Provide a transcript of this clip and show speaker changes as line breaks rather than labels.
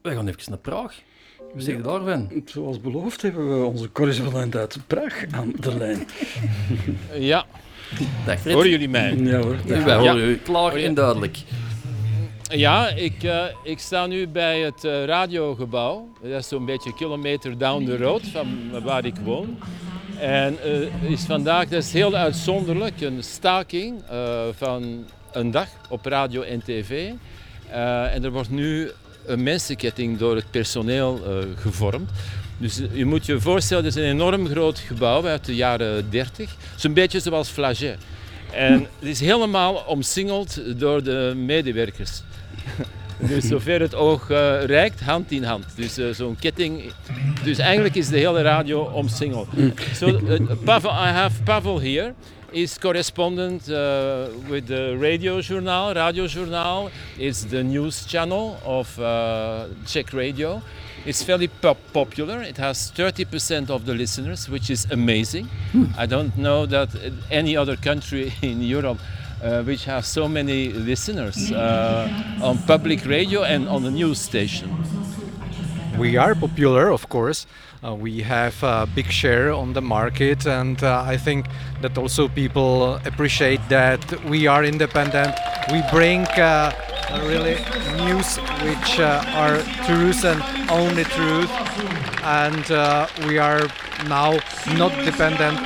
Wij gaan even naar Praag. Wat zeg je daarvan?
Zoals beloofd hebben we onze correspondent uit Praag aan de lijn.
Ja,
Dag Fred.
horen jullie mij?
Ja hoor.
Wij horen u klaar en duidelijk.
Ja, ik sta nu bij het radiogebouw. Dat is zo'n beetje een kilometer down the road van waar ik woon. En is vandaag, dat is heel uitzonderlijk, een staking van een dag op radio en tv. En er wordt nu een mensenketting door het personeel gevormd. Dus je moet je voorstellen, het is een enorm groot gebouw uit de jaren 30. Zo'n beetje zoals Flagey. En het is helemaal omsingeld door de medewerkers. Dus zover het oog reikt, hand in hand. Dus zo'n ketting. Dus eigenlijk is de hele radio omsingeld. So, I have Pavel here. Is correspondent with the Radio Journal. It's the news channel of Czech radio. It's very popular. It has 30% of the listeners, which is amazing. I don't know that any other country in Europe which has so many listeners on public radio and on the news station.
We are popular, of course. We have a big share on the market, and I think that also people appreciate that we are independent. We bring really news which are truth and only truth, and we are now not dependent